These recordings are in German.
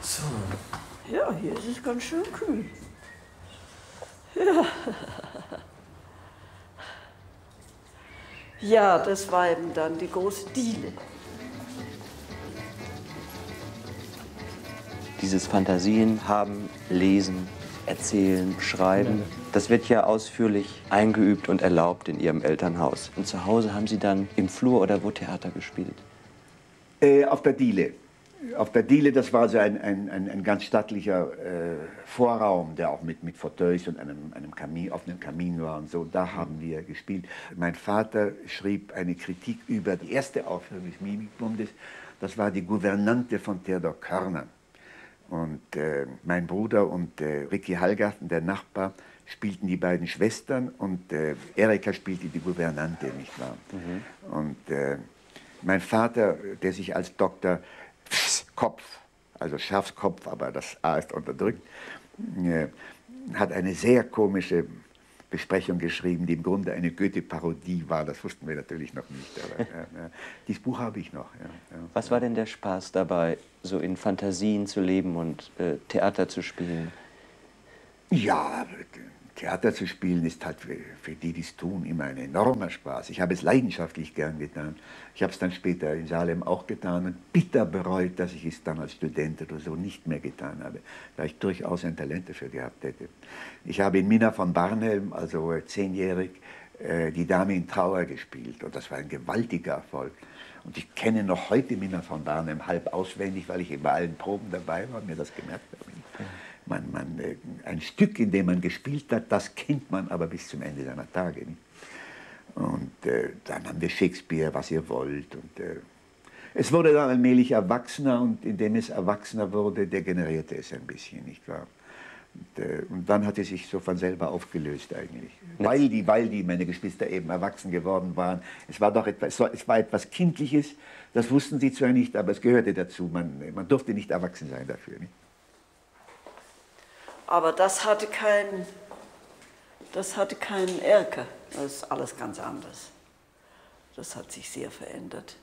So. Ja, hier ist es ganz schön kühl. Ja. Ja, das war eben dann die große Diele. Dieses Fantasien haben, lesen, erzählen, schreiben, das wird ja ausführlich eingeübt und erlaubt in Ihrem Elternhaus. Und zu Hause haben Sie dann im Flur oder wo Theater gespielt? Auf der Diele. Auf der Diele, das war so ein ganz stattlicher Vorraum, der auch mit Fauteuils und einem Kamin, offenen Kamin war und so. Da haben wir gespielt. Mein Vater schrieb eine Kritik über die erste Aufführung des Mimikbundes. Das war die Gouvernante von Theodor Körner. Und mein Bruder und Ricky Hallgarten, der Nachbar, spielten die beiden Schwestern und Erika spielte die Gouvernante, nicht wahr? Mhm. Und mein Vater, der sich als Dr. Kopf, also Schafskopf, aber das A ist unterdrückt, hat eine sehr komische Besprechung geschrieben, die im Grunde eine Goethe-Parodie war. Das wussten wir natürlich noch nicht. Aber, dieses Buch habe ich noch. Ja. Was war denn der Spaß dabei, so in Fantasien zu leben und Theater zu spielen? Ja, Theater zu spielen ist halt für die, die es tun, immer ein enormer Spaß. Ich habe es leidenschaftlich gern getan. Ich habe es dann später in Salem auch getan und bitter bereut, dass ich es dann als Student oder so nicht mehr getan habe, da ich durchaus ein Talent dafür gehabt hätte. Ich habe in Minna von Barnhelm, also 10-jährig, die Dame in Trauer gespielt und das war ein gewaltiger Erfolg. Und ich kenne noch heute Minna von Barnhelm halb auswendig, weil ich eben bei allen Proben dabei war und mir das gemerkt habe. Ein Stück, in dem man gespielt hat, das kennt man aber bis zum Ende seiner Tage. Nicht? Und dann haben wir Shakespeare, was ihr wollt. Und, es wurde dann allmählich erwachsener und indem es erwachsener wurde, degenerierte es ein bisschen, nicht wahr? Und dann hat es sich so von selber aufgelöst eigentlich. Weil die, meine Geschwister eben erwachsen geworden waren. Es war doch etwas, es war etwas Kindliches, das wussten sie zwar nicht, aber es gehörte dazu. Man durfte nicht erwachsen sein dafür. Nicht? Aber das hatte keinen Erker. Das ist alles ganz anders. Das hat sich sehr verändert.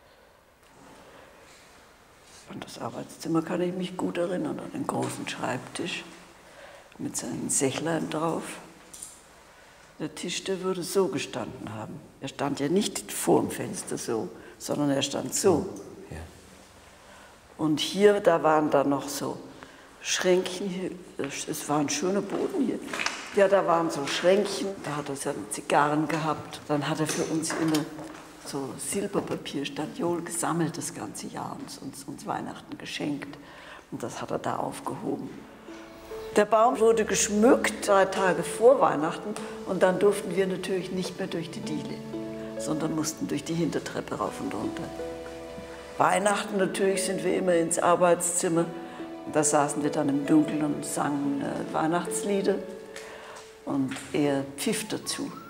An das Arbeitszimmer kann ich mich gut erinnern, an den großen Schreibtisch mit seinen Sächlein drauf. Der Tisch, der würde so gestanden haben. Er stand ja nicht vor dem Fenster so, sondern er stand so. Ja. Und hier, da waren dann noch so Schränkchen, hier, es war ein schöner Boden hier. Ja, da waren so Schränkchen, da hat er seine Zigarren gehabt. Dann hat er für uns immer so Silberpapier, Stadiol gesammelt das ganze Jahr und uns Weihnachten geschenkt. Und das hat er da aufgehoben. Der Baum wurde geschmückt 3 Tage vor Weihnachten und dann durften wir natürlich nicht mehr durch die Diele, sondern mussten durch die Hintertreppe rauf und runter. Weihnachten natürlich sind wir immer ins Arbeitszimmer. Da saßen wir dann im Dunkeln und sangen Weihnachtslieder und er pfiff dazu.